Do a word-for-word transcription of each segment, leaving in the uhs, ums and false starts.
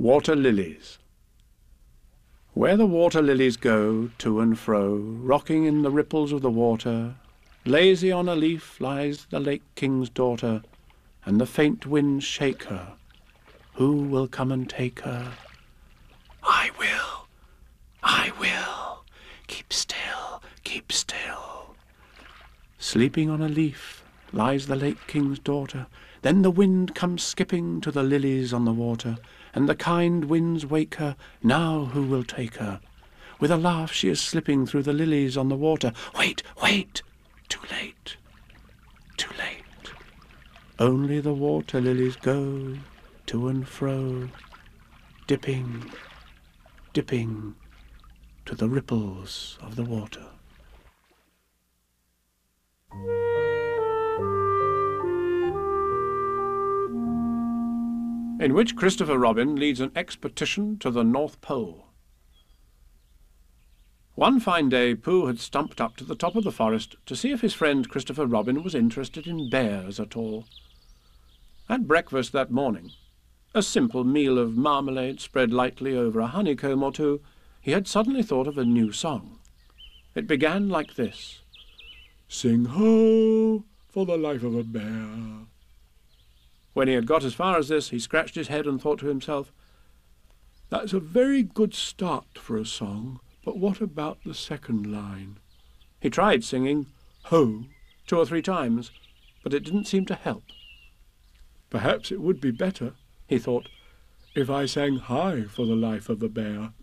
Water lilies. Where the water lilies go to and fro, rocking in the ripples of the water, lazy on a leaf lies the lake king's daughter, and the faint winds shake her. Who will come and take her? I will, I will. Keep still, keep still. Sleeping on a leaf lies the lake king's daughter. Then the wind comes skipping to the lilies on the water, and the kind winds wake her. Now who will take her? With a laugh she is slipping through the lilies on the water. Wait, wait! Too late, too late. Only the water lilies go to and fro, dipping, dipping to the ripples of the water. In which Christopher Robin leads an expedition to the North Pole. One fine day Pooh had stumped up to the top of the forest to see if his friend Christopher Robin was interested in bears at all. At breakfast that morning, a simple meal of marmalade spread lightly over a honeycomb or two, he had suddenly thought of a new song. It began like this: "Sing ho, for the life of a bear." When he had got as far as this, he scratched his head and thought to himself, "That's a very good start for a song, but what about the second line?" He tried singing ho two or three times, but it didn't seem to help. Perhaps it would be better, he thought, if I sang hi for the life of a bear.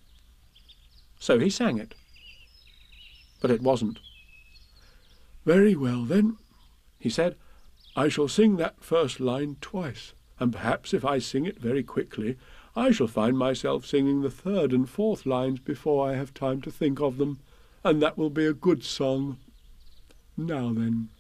So he sang it, but it wasn't. "Very well then," he said, "I shall sing that first line twice, and perhaps if I sing it very quickly, I shall find myself singing the third and fourth lines before I have time to think of them, and that will be a good song. Now then.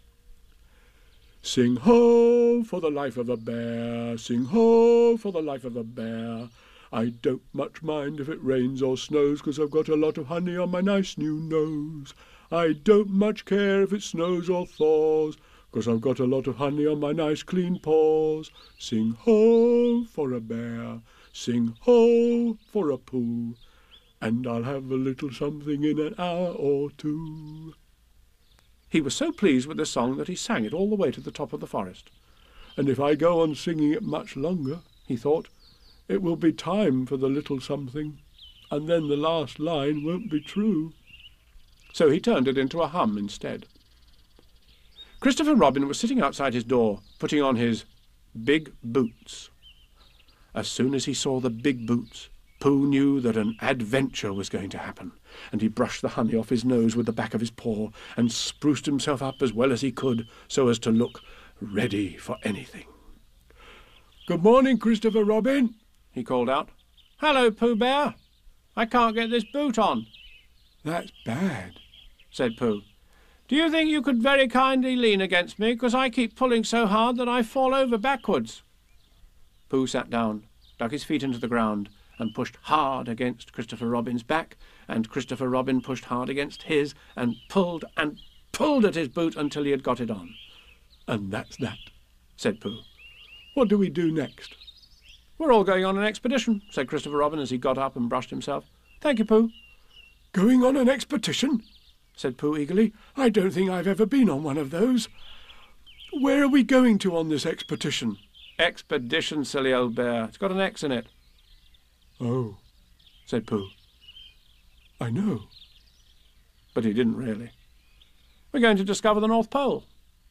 Sing ho for the life of a bear, sing ho for the life of a bear. I don't much mind if it rains or snows, 'cause I've got a lot of honey on my nice new nose. I don't much care if it snows or thaws, 'cause I've got a lot of honey on my nice clean paws. Sing ho for a bear, sing ho for a Pooh, and I'll have a little something in an hour or two." He was so pleased with this song that he sang it all the way to the top of the forest. "And if I go on singing it much longer," he thought, "it will be time for the little something, and then the last line won't be true." So he turned it into a hum instead. Christopher Robin was sitting outside his door, putting on his big boots. As soon as he saw the big boots, Pooh knew that an adventure was going to happen, and he brushed the honey off his nose with the back of his paw and spruced himself up as well as he could so as to look ready for anything. "Good morning, Christopher Robin," he called out. "Hello, Pooh Bear. I can't get this boot on." "That's bad," said Pooh. "Do you think you could very kindly lean against me, 'cause I keep pulling so hard that I fall over backwards?" Pooh sat down, dug his feet into the ground, and pushed hard against Christopher Robin's back, and Christopher Robin pushed hard against his, and pulled and pulled at his boot until he had got it on. "And that's that," said Pooh. "What do we do next?" "We're all going on an expedition," said Christopher Robin as he got up and brushed himself. "Thank you, Pooh." "Going on an expedition?" said Pooh eagerly. "I don't think I've ever been on one of those. Where are we going to on this expedition?" "Expedition, silly old bear. It's got an X in it." "Oh," said Pooh. "I know." But he didn't really. "We're going to discover the North Pole."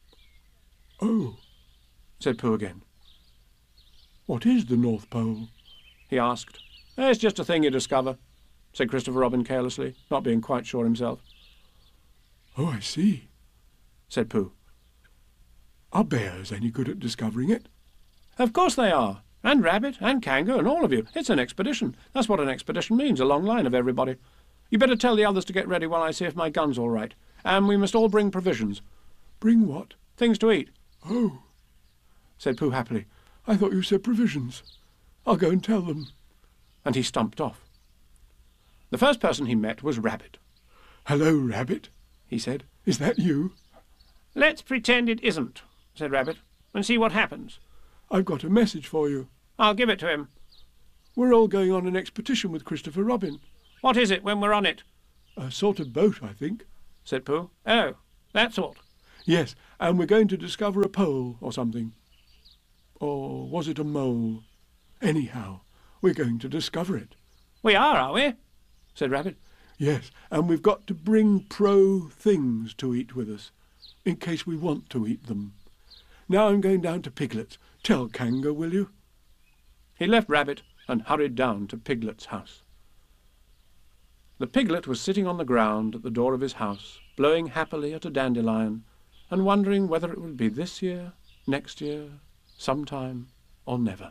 "Oh," said Pooh again. "What is the North Pole?" he asked. "It's just a thing you discover," said Christopher Robin carelessly, not being quite sure himself. "Oh, I see," said Pooh. "Are bears any good at discovering it?" "Of course they are. And Rabbit, and Kangaroo, and all of you. It's an expedition. That's what an expedition means, a long line of everybody. You better tell the others to get ready while I see if my gun's all right. And we must all bring provisions." "Bring what?" "Things to eat." "Oh," said Pooh happily. "I thought you said provisions. I'll go and tell them." And he stumped off. The first person he met was Rabbit. "Hello, Rabbit," he said. "Is that you?" "Let's pretend it isn't," said Rabbit, "and see what happens." "I've got a message for you." "I'll give it to him." We're all going on an expedition with Christopher Robin. What is it when we're on it? A sort of boat, I think. Said Pooh. Oh, that sort. Yes, and we're going to discover a pole or something. Or was it a mole? Anyhow, we're going to discover it. We are, are we? Said Rabbit. Yes, and we've got to bring pro things to eat with us, in case we want to eat them. Now I'm going down to Piglet's. Tell Kanga, will you? He left Rabbit and hurried down to Piglet's house. The piglet was sitting on the ground at the door of his house, blowing happily at a dandelion, and wondering whether it would be this year, next year, sometime, or never.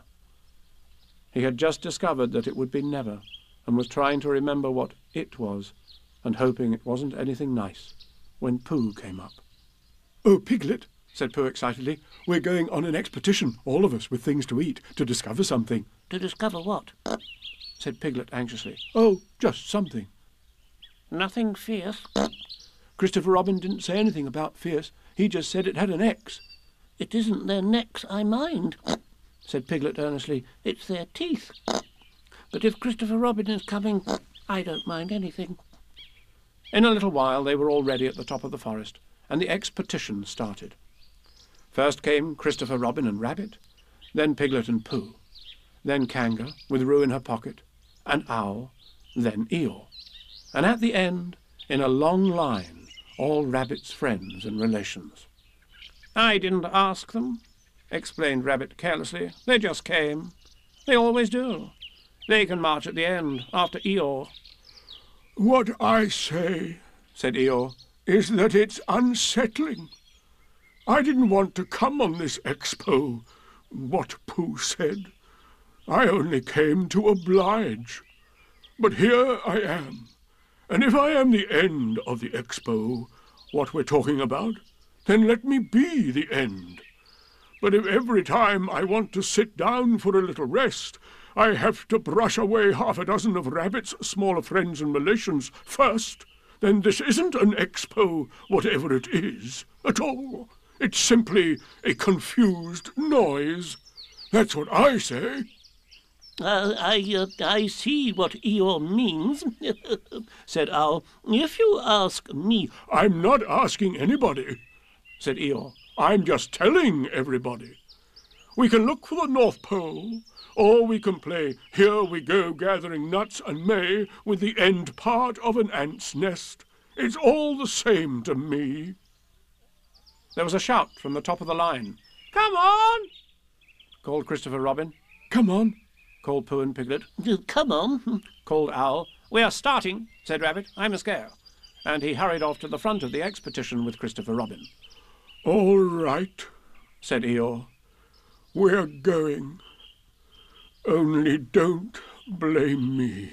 He had just discovered that it would be never, and was trying to remember what it was, and hoping it wasn't anything nice, when Pooh came up. Oh, Piglet, said Pooh excitedly, we're going on an expedition, all of us, with things to eat, to discover something. To discover what? Said Piglet anxiously. Oh, just something. Nothing fierce? Christopher Robin didn't say anything about fierce. He just said it had an X. It isn't their necks I mind, said Piglet earnestly. It's their teeth. But if Christopher Robin is coming, I don't mind anything. In a little while they were already at the top of the forest, and the expedition started. First came Christopher Robin and Rabbit, then Piglet and Pooh, then Kanga, with Roo in her pocket, and Owl, then Eeyore, and at the end, in a long line, all Rabbit's friends and relations. I didn't ask them, explained Rabbit carelessly. They just came. They always do. They can march at the end, after Eeyore. What I say, said Eeyore, is that it's unsettling. I didn't want to come on this expo, what Pooh said. I only came to oblige. But here I am. And if I am the end of the expo, what we're talking about, then let me be the end. But if every time I want to sit down for a little rest, I have to brush away half a dozen of Rabbit's smaller friends and relations first, then this isn't an expo, whatever it is, at all. It's simply a confused noise. That's what I say. Uh, I, uh, I see what Eeyore means, said Owl. If you ask me... I'm not asking anybody, said Eeyore. I'm just telling everybody. We can look for the North Pole, or we can play Here We Go Gathering Nuts and May with the end part of an ant's nest. It's all the same to me. There was a shout from the top of the line. Come on, called Christopher Robin. Come on, called Pooh and Piglet. Come on, called Owl. We are starting, said Rabbit. I must go. And he hurried off to the front of the expedition with Christopher Robin. All right, said Eeyore. We're going. Only don't blame me.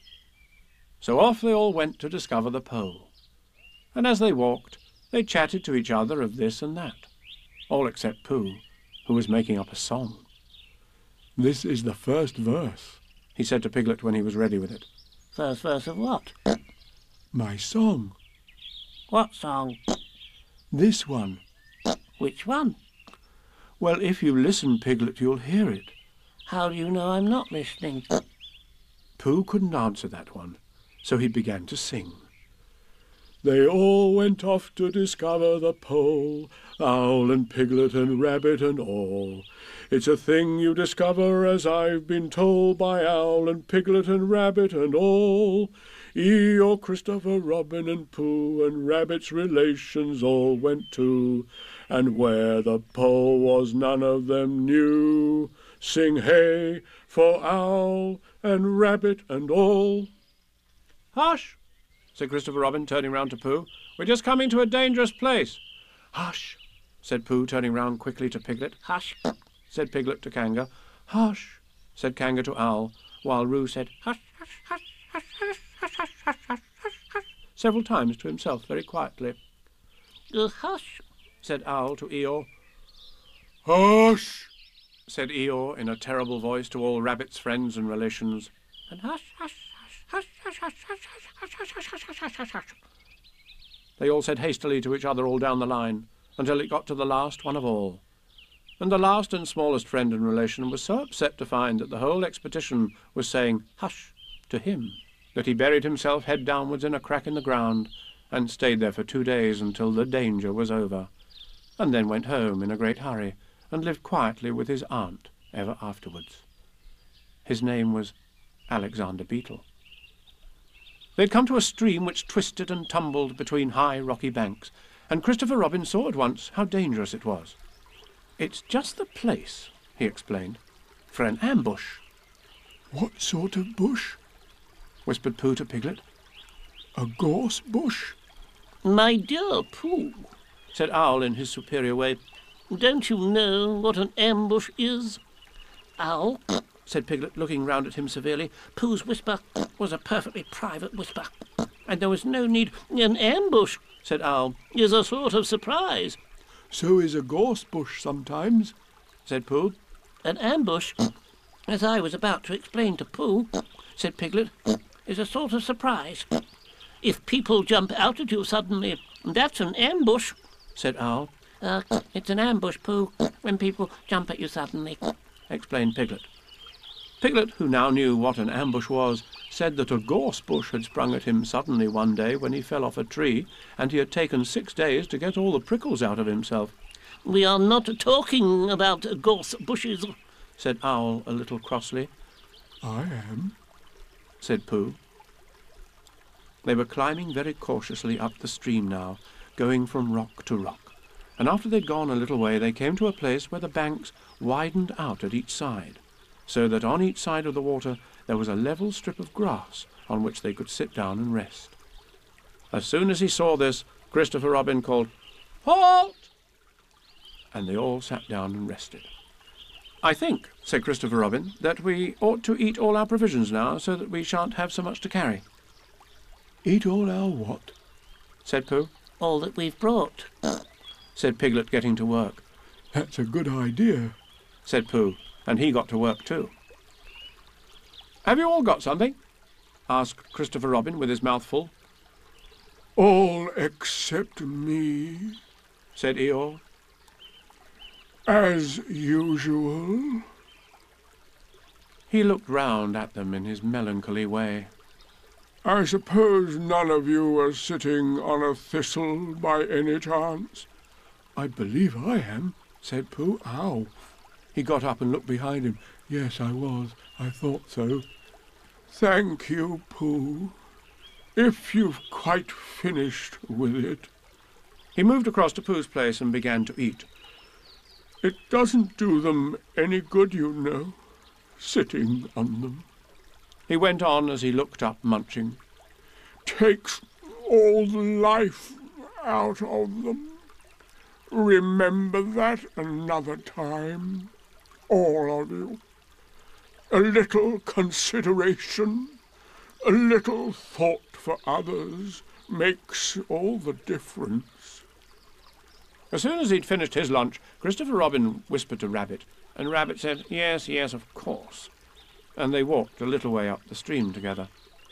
So off they all went to discover the pole. And as they walked, they chatted to each other of this and that, all except Pooh, who was making up a song. This is the first verse, he said to Piglet when he was ready with it. First verse of what? My song. What song? This one. Which one? Well, if you listen, Piglet, you'll hear it. How do you know I'm not listening? Pooh couldn't answer that one, so he began to sing. They all went off to discover the pole, Owl and Piglet and Rabbit and all. It's a thing you discover, as I've been told, by Owl and Piglet and Rabbit and all. Eeyore, Christopher, Robin and Pooh and Rabbit's relations all went too, and where the pole was none of them knew. Sing hey for Owl and Rabbit and all. Hush, said Christopher Robin, turning round to Pooh. We're just coming to a dangerous place. Hush, said Pooh, turning round quickly to Piglet. Hush, said Piglet to Kanga. Hush, said Kanga to Owl, while Roo said hush, hush, hush, hush, hush, hush, hush, hush, hush, hush, several times to himself very quietly. Uh, hush, said Owl to Eeyore. Hush, said Eeyore in a terrible voice to all Rabbit's friends and relations. And hush, hush, hush, hush, hush, hush, hush, hush, hush, hush, hush, hush, hush, hush. They all said hastily to each other all down the line, until it got to the last one of all. and the last and smallest friend and relation was so upset to find that the whole expedition was saying "hush" to him, that he buried himself head downwards in a crack in the ground, and stayed there for two days until the danger was over, and then went home in a great hurry, and lived quietly with his aunt ever afterwards. His name was Alexander Beetle. They had come to a stream which twisted and tumbled between high rocky banks, and Christopher Robin saw at once how dangerous it was. "It's just the place," he explained, "for an ambush." "What sort of bush?" whispered Pooh to Piglet. "A gorse bush?" My dear Pooh, said Owl in his superior way, don't you know what an ambush is? Owl, said Piglet, looking round at him severely. Pooh's whisper was a perfectly private whisper, and there was no need. An ambush, said Owl, is a sort of surprise. "So is a gorse bush sometimes," said Pooh. An ambush, as I was about to explain to Pooh, said Piglet, is a sort of surprise. If people jump out at you suddenly, that's an ambush, said Owl. Uh, it's an ambush, Pooh, when people jump at you suddenly, explained Piglet. Piglet, who now knew what an ambush was, said that a gorse bush had sprung at him suddenly one day when he fell off a tree, and he had taken six days to get all the prickles out of himself. We are not talking about gorse bushes, said Owl a little crossly. "I am," said Pooh. They were climbing very cautiously up the stream now, going from rock to rock, and after they'd gone a little way they came to a place where the banks widened out at each side, so that on each side of the water there was a level strip of grass on which they could sit down and rest. As soon as he saw this, Christopher Robin called, "Halt!" and they all sat down and rested. "I think," said Christopher Robin, "that we ought to eat all our provisions now, so that we shan't have so much to carry." "Eat all our what?" said Pooh. All that we've brought, said Piglet, getting to work. "That's a good idea," said Pooh, and he got to work too. "Have you all got something?" asked Christopher Robin with his mouth full. "All except me," said Eeyore. "As usual." He looked round at them in his melancholy way. "I suppose none of you are sitting on a thistle by any chance?" "I believe I am," said Pooh. "Ow!" He got up and looked behind him. "Yes, I was. I thought so." "Thank you, Pooh. If you've quite finished with it." He moved across to Pooh's place and began to eat. "It doesn't do them any good, you know, sitting on them," he went on as he looked up, munching. "Takes all the life out of them. Remember that another time, all of you. A little consideration, a little thought for others makes all the difference." As soon as he'd finished his lunch, Christopher Robin whispered to Rabbit, and Rabbit said, "Yes, yes, of course," and they walked a little way up the stream together.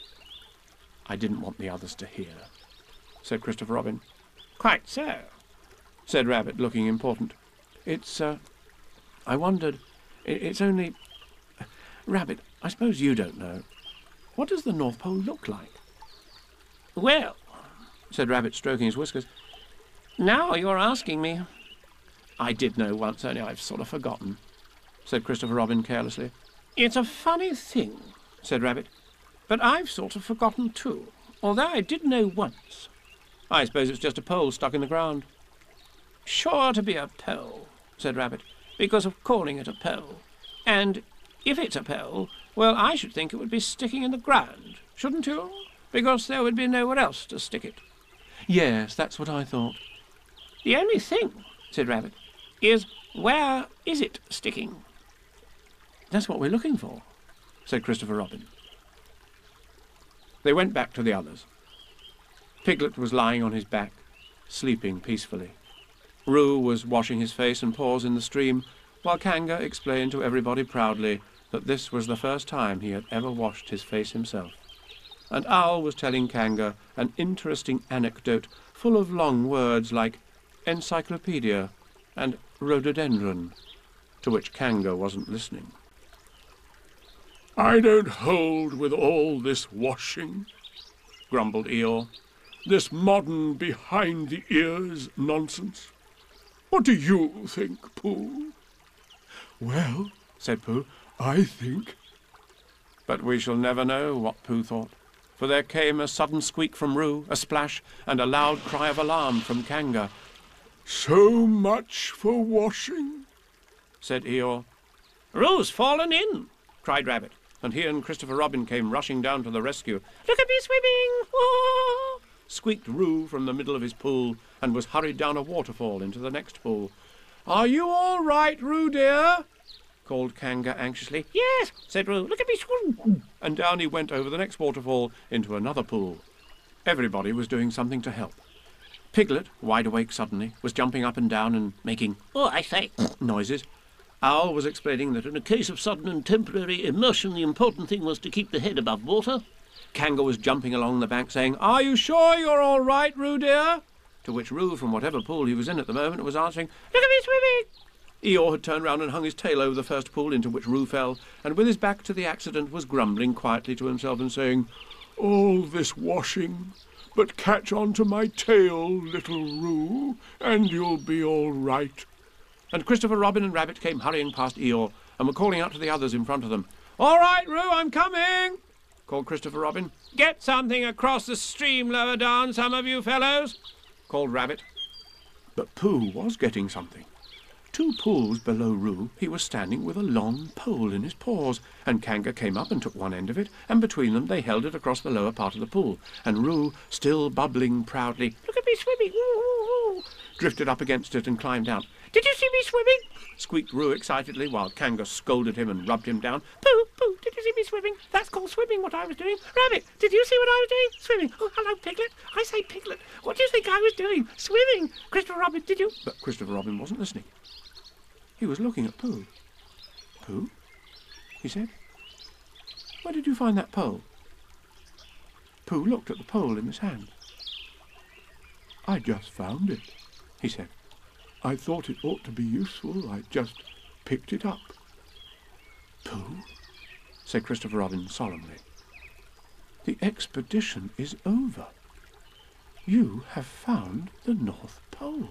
"I didn't want the others to hear," said Christopher Robin. "Quite so," said Rabbit, looking important. It's, uh, I wondered, it's only... Rabbit, I suppose you don't know. What does the North Pole look like?" "Well," said Rabbit, stroking his whiskers, "now you're asking me." "I did know once, only I've sort of forgotten," said Christopher Robin carelessly. "It's a funny thing," said Rabbit, "but I've sort of forgotten too, although I did know once." "I suppose it's just a pole stuck in the ground." "Sure to be a pole," said Rabbit, "because of calling it a pole. And if it's a pole, well, I should think it would be sticking in the ground, shouldn't you? Because there would be nowhere else to stick it." "Yes, that's what I thought." "The only thing," said Rabbit, "is where is it sticking?" "That's what we're looking for," said Christopher Robin. They went back to the others. Piglet was lying on his back, sleeping peacefully. Roo was washing his face and paws in the stream, while Kanga explained to everybody proudly that this was the first time he had ever washed his face himself. And Owl was telling Kanga an interesting anecdote full of long words like encyclopedia and rhododendron to which Kanga wasn't listening. "I don't hold with all this washing," grumbled Eeyore. "this modern behind-the-ears nonsense. What do you think, Pooh?" "Well," said Pooh, "I think—" But we shall never know what Pooh thought, for there came a sudden squeak from Roo, a splash, and a loud cry of alarm from Kanga. "So much for washing," said Eeyore. "Roo's fallen in!" cried Rabbit, and he and Christopher Robin came rushing down to the rescue. "Look at me swimming! Oh!" squeaked Roo from the middle of his pool, and was hurried down a waterfall into the next pool. "Are you all right, Roo dear?" called Kanga anxiously. "Yes," said Roo. "Look at me swim!" And down he went over the next waterfall into another pool. Everybody was doing something to help. Piglet, wide awake suddenly, was jumping up and down and making "Oh, I say!" noises. Owl was explaining that in a case of sudden and temporary immersion, the important thing was to keep the head above water. Kanga was jumping along the bank saying, "Are you sure you're all right, Roo dear?" To which Roo, from whatever pool he was in at the moment, was answering, "Look at me swimming!" Eeyore had turned round and hung his tail over the first pool into which Roo fell, and with his back to the accident was grumbling quietly to himself and saying, "All this washing, but catch on to my tail, little Roo, and you'll be all right." And Christopher Robin and Rabbit came hurrying past Eeyore and were calling out to the others in front of them. "All right, Roo, I'm coming!" called Christopher Robin. "Get something across the stream lower down, some of you fellows!" called Rabbit. But Pooh was getting something. Two pools below Roo, he was standing with a long pole in his paws, and Kanga came up and took one end of it, and between them they held it across the lower part of the pool, and Roo, still bubbling proudly, "Look at me swimming!" Ooh, ooh, ooh," drifted up against it and climbed out. "Did you see me swimming?" squeaked Roo excitedly, while Kanga scolded him and rubbed him down. "Pooh, Pooh, did you see me swimming? That's called swimming, what I was doing. Rabbit, did you see what I was doing? Swimming. Oh, hello, Piglet. I say, Piglet, what do you think I was doing? Swimming. Christopher Robin, did you—" But Christopher Robin wasn't listening. He was looking at Pooh. "Pooh," he said, "where did you find that pole?" Pooh looked at the pole in his hand. "I just found it," he said. "I thought it ought to be useful. I just picked it up." "Pooh," said Christopher Robin solemnly, "the expedition is over. You have found the North Pole."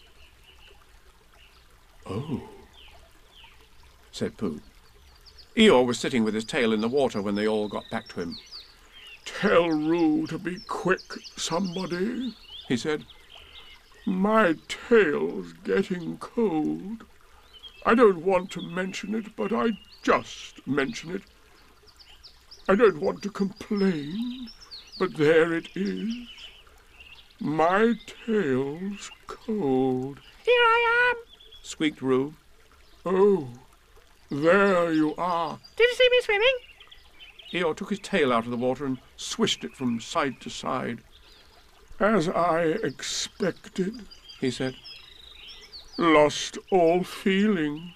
"Oh," said Pooh. Eeyore was sitting with his tail in the water when they all got back to him. "Tell Roo to be quick, somebody," he said. "My tail's getting cold. I don't want to mention it, but I just mention it. I don't want to complain, but there it is. My tail's cold." "Here I am!" squeaked Roo. "Oh, there you are." "Did you see me swimming?" Eeyore took his tail out of the water and swished it from side to side. "As I expected," he said. "Lost all feeling.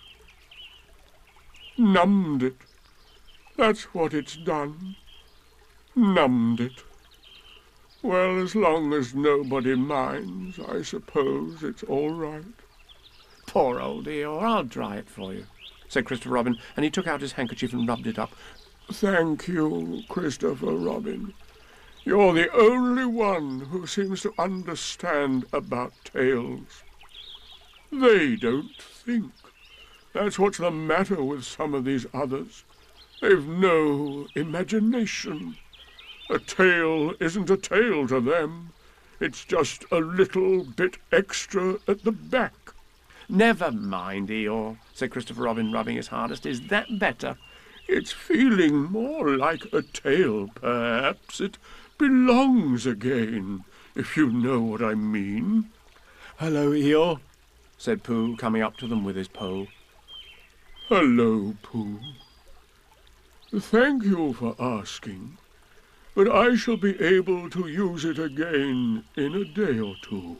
Numbed it. That's what it's done. Numbed it. Well, as long as nobody minds, I suppose it's all right." "Poor old Eeyore, I'll dry it for you," said Christopher Robin, and he took out his handkerchief and rubbed it up. "Thank you, Christopher Robin. You're the only one who seems to understand about tails. They don't think. That's what's the matter with some of these others. They've no imagination. A tail isn't a tail to them. It's just a little bit extra at the back." "Never mind, Eeyore," said Christopher Robin, rubbing his hardest. "Is that better?" "It's feeling more like a tail, perhaps. It belongs again, if you know what I mean." "Hello, Eeyore," said Pooh, coming up to them with his pole. "Hello, Pooh. Thank you for asking, but I shall be able to use it again in a day or two."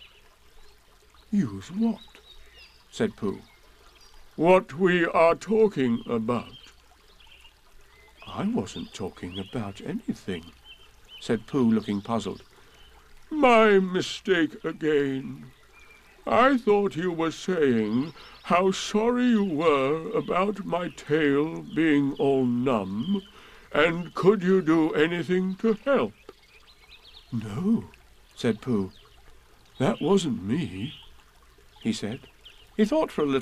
"Use what?" said Pooh. "What we are talking about." "I wasn't talking about anything," said Pooh, looking puzzled. "My mistake again. I thought you were saying how sorry you were about my tail being all numb, and could you do anything to help?" "No," said Pooh. "That wasn't me," he said. He thought for a little